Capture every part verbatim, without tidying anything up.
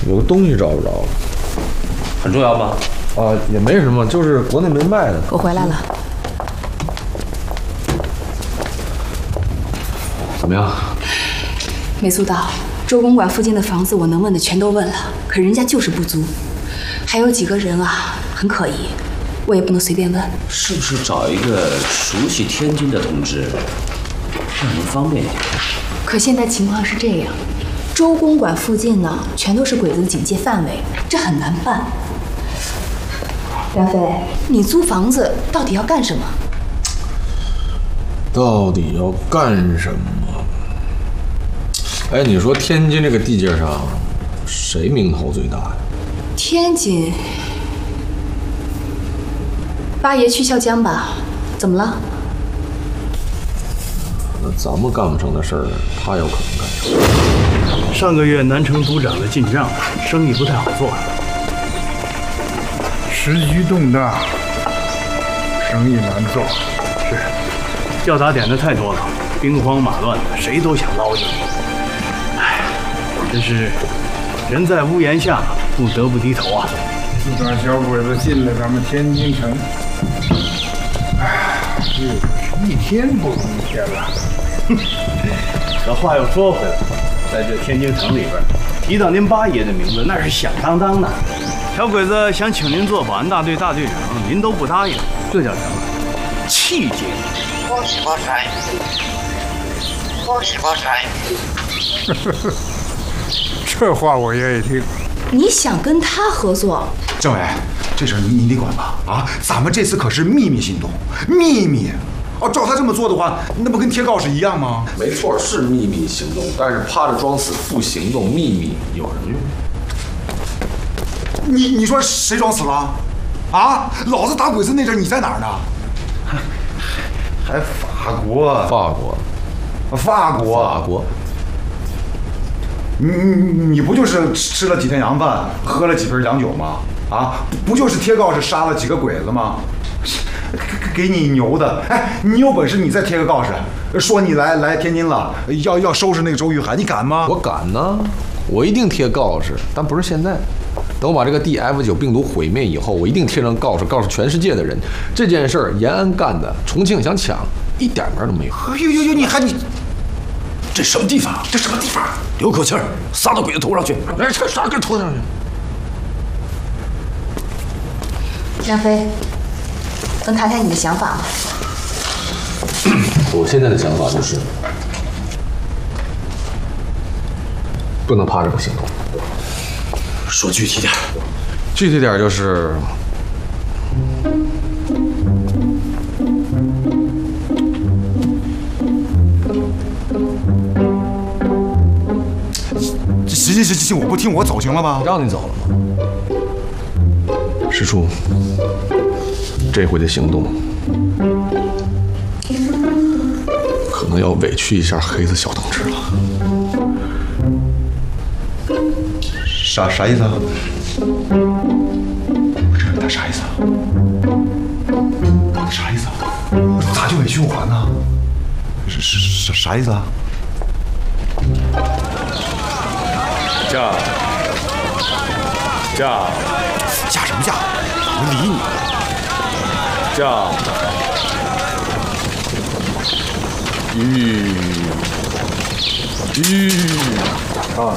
有个东西找不着了。 很重要吗？ 啊，也没什么，就是国内没卖的。 我回来了。 怎么样？ 没租到。周公馆附近的房子，我能问的全都问了，可人家就是不租。还有几个人啊，很可疑，我也不能随便问。 是不是找一个熟悉天津的同志，这样能方便一点？ 可现在情况是这样，周公馆附近呢，全都是鬼子的警戒范围，这很难办。梁飞，你租房子到底要干什么？ 到底要干什么？哎，你说天津这个地界上，谁名头最大呀？ 天津，八爷去孝江吧？怎么了？ 那咱们干不成的事儿，他有可能干成。 上个月南城督长的进账，生意不太好做。 时局动荡，生意难做。 是，要打点的太多了，兵荒马乱的，谁都想捞进去。哎，真是人在屋檐下，不得不低头啊！ 自打小鬼子进了咱们天津城，哎，日子是一天不如一天了。 这话又说回来，在这天津城里边，提到您八爷的名字，那是响当当的。小鬼子想请您做保安大队大队长，您都不答应，这叫什么？气节！ 恭喜发财！恭喜发财！ 这话我愿意听。 你想跟他合作？ 政委，这事儿你你得管吧？啊，咱们这次可是秘密行动，秘密。哦，照他这么做的话，那不跟贴告示一样吗？ 没错，是秘密行动，但是趴着装死不行动，秘密有人用。 你你说谁装死了？啊，老子打鬼子那阵你在哪儿呢？还法国？ 法国？ 法国？ 法国？ 你你你不就是吃了几天洋饭，喝了几瓶洋酒吗？啊，不就是贴告示杀了几个鬼子吗？给你牛的！哎，你有本事你再贴个告示，说你来来天津了，要要收拾那个周玉涵，你敢吗？ 我敢呢，我一定贴告示，但不是现在。等我把这个 D F 九 病毒毁灭以后，我一定贴上告示，告诉全世界的人，这件事儿延安干的，重庆想抢，一点门都没有。 哎呦呦呦，你还你， 这什么地方？ 这什么地方？ 留口气儿，撒到鬼子头上去！ 哎，这啥给头上去？ 梁飞，能谈谈你的想法吗？ 我现在的想法就是，不能趴着不行动。 说具体点。 具体点就是， 行行行行，我不听，我走行了吗？ 让你走了吗？师叔，这回的行动可能要委屈一下黑子小同志了。 啥啥意思啊？我这他啥意思啊？啥意思啊？咋就委屈我了呢？是是啥意思啊？ 驾驾驾什么驾？我理你。 驾吁吁啊！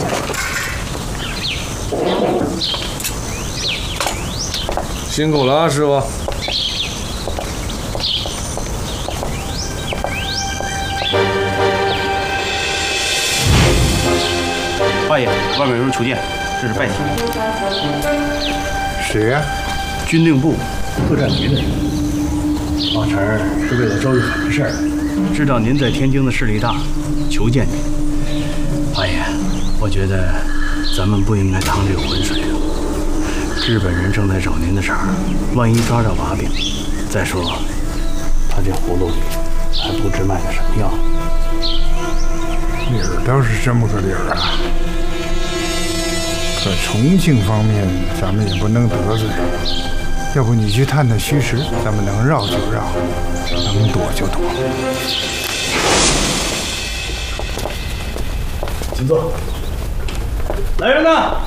辛苦了啊，师傅。 八爷，外面有人求见，这是拜提。 谁呀、啊？ 军令部特战局的人。阿成是为了周玉涵的事儿，知道您在天津的势力大，求见您。八爷，我觉得咱们不应该趟这个浑水。日本人正在找您的茬，万一抓着把柄，再说他这葫芦里还不知卖的什么药。 理儿倒是这么个理儿啊，可重庆方面咱们也不能得罪。要不你去探探虚实，咱们能绕就绕，能躲就躲。 请坐。来人呐！